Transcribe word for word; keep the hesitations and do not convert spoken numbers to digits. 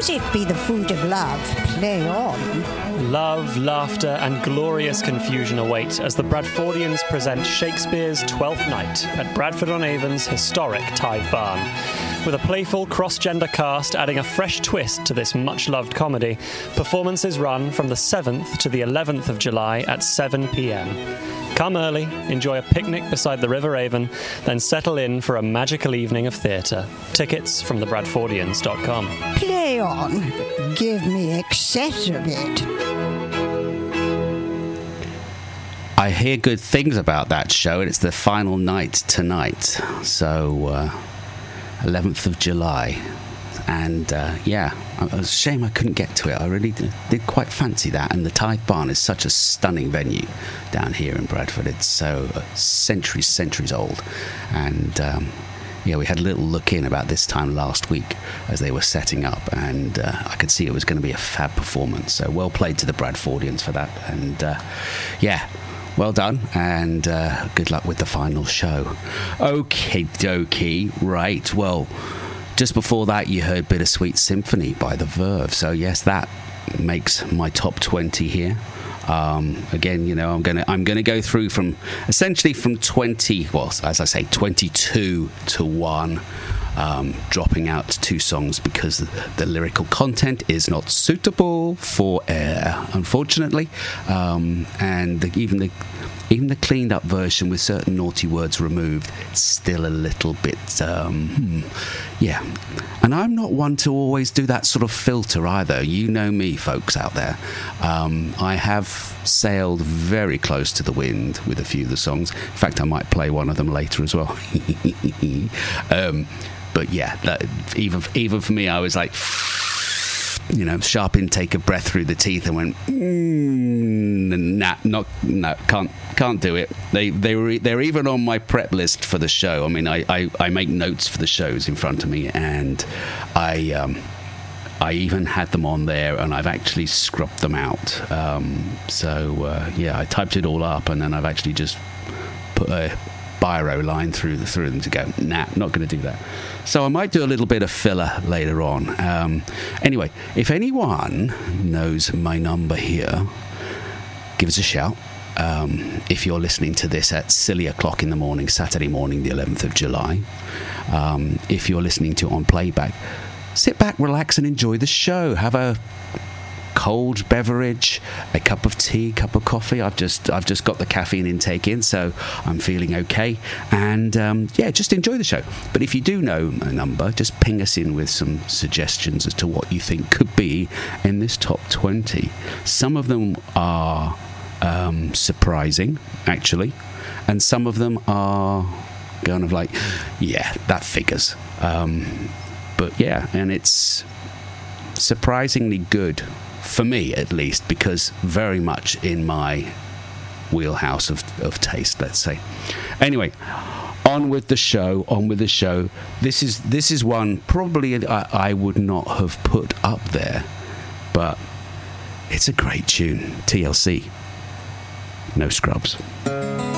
music be the food of love, play on. Love, laughter, and glorious confusion await as the Bradfordians present Shakespeare's Twelfth Night at Bradford-on-Avon's historic Tithe Barn. With a playful cross-gender cast adding a fresh twist to this much-loved comedy, performances run from the seventh to the eleventh of July at seven p.m. Come early, enjoy a picnic beside the River Avon, then settle in for a magical evening of theatre. Tickets from the bradfordians dot com. Play on. Give me excess of it. I hear good things about that show, and it's the final night tonight. So, uh, eleventh of July. And, uh, yeah, it was a shame I couldn't get to it. I really did, did quite fancy that. And the Tithe Barn is such a stunning venue down here in Bradford. It's so uh, centuries, centuries old. And, um, yeah, we had a little look in about this time last week as they were setting up. And uh, I could see it was going to be a fab performance. So well played to the Bradfordians for that. And, uh, yeah. Well done, and uh, good luck with the final show. Okie dokie, right, well, just before that you heard Bittersweet Symphony by The Verve, so yes, that makes my top twenty here. Um, again, you know, I'm gonna I'm gonna go through from essentially from twenty, well, as I say, twenty-two to one. Um, dropping out two songs because the, the lyrical content is not suitable for air, unfortunately, um, and the, even the even the cleaned up version with certain naughty words removed, still a little bit, um, hmm, yeah. And I'm not one to always do that sort of filter either. You know me, folks out there. Um, I have sailed very close to the wind with a few of the songs. In fact, I might play one of them later as well. um, But yeah, that, even even for me, I was like, you know, sharp intake of breath through the teeth, and went, mm, nah, not, no, can't can't do it. They they were they're even on my prep list for the show. I mean, I, I, I make notes for the shows in front of me, and I um, I even had them on there, and I've actually scrubbed them out. Um, so uh, yeah, I typed it all up, and then I've actually just put a biro line through the, through them to go, nah, not going to do that. So I might do a little bit of filler later on. Um, anyway, if anyone knows my number here, give us a shout. Um, if you're listening to this at silly o'clock in the morning, Saturday morning, the eleventh of July, um, if you're listening to it on playback, sit back, relax, and enjoy the show. Have a cold beverage, a cup of tea, cup of coffee. I've just I've just got the caffeine intake in, so I'm feeling okay. And um, yeah, just enjoy the show. But if you do know a number, just ping us in with some suggestions as to what you think could be in this top twenty. Some of them are um, surprising, actually, and some of them are kind of like, yeah, that figures. Um, but yeah, and it's surprisingly good. For me, at least, because very much in my wheelhouse of, of taste, let's say. Anyway, on with the show, on with the show. This is this is one probably I, I would not have put up there, but it's a great tune. T L C. No Scrubs.